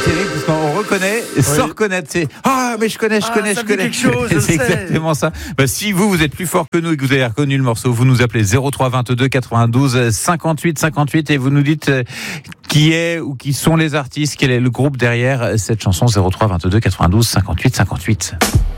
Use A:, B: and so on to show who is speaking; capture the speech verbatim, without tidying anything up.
A: terrible parce qu'on reconnaît sans
B: Oui.
A: reconnaître. C'est ah mais je connais, je
B: Ah,
A: connais,
B: ça
A: je
B: me dit
A: connais.
B: quelque chose, je
A: c'est
B: le sais.
A: exactement ça. Bah, si vous vous êtes plus fort que nous et que vous avez reconnu le morceau, vous nous appelez zéro trois vingt-deux quatre-vingt-douze cinquante-huit cinquante-huit et vous nous dites euh, qui est ou qui sont les artistes, quel est le groupe derrière cette chanson. Zéro trois vingt-deux quatre-vingt-douze cinquante-huit cinquante-huit.